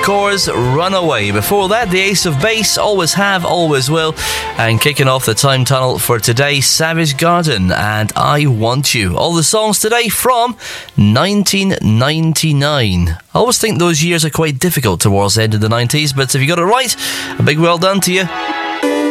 Corps' Runaway. Before that, the Ace of Base, Always Have, Always Will. And kicking off the time tunnel for today, Savage Garden and I Want You. All the songs today from 1999. I always think those years are quite difficult towards the end of the 90s, but if you got it right, a big well done to you.